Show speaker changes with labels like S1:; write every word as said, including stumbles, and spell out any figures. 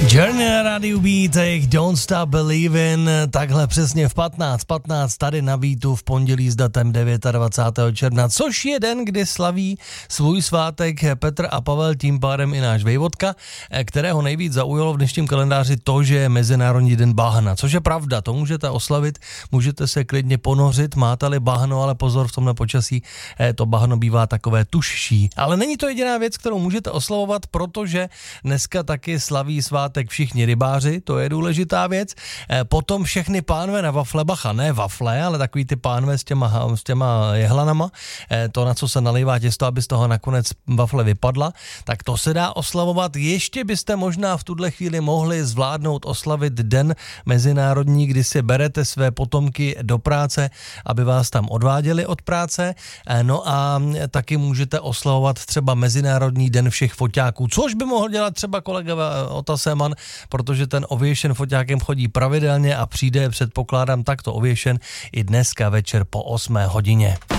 S1: Journey na rádiu Beat, jejich Don't Stop Believin', takhle přesně v patnáct patnáct tady na Beatu v pondělí s datem dvacátého devátého června, což je den, kdy slaví svůj svátek Petr a Pavel, tím pádem i náš vejvodka, kterého nejvíc zaujalo v dnešním kalendáři to, že je Mezinárodní den bahna, což je pravda, to můžete oslavit, můžete se klidně ponořit, máte-li bahno, ale pozor, v tomhle počasí to bahno bývá takové tužší. Ale není to jediná věc, kterou můžete oslavovat, protože dneska taky slaví svátek všichni rybáři, to je důležitá věc. Potom všechny pánve na wafle, bacha, ne wafle, ale takový ty pánve s těma, s těma jehlanama, to, na co se nalívá těsto, aby z toho nakonec wafle vypadla, tak to se dá oslavovat. Ještě byste možná v tuhle chvíli mohli zvládnout oslavit den mezinárodní, kdy si berete své potomky do práce, aby vás tam odváděli od práce. No a taky můžete oslavovat třeba Mezinárodní den všech foťáků, což by mohl dělat třeba kolega Ota Seman, protože ten ověšen foťákem chodí pravidelně a přijde, předpokládám, takto ověšen i dneska večer po osmé hodině.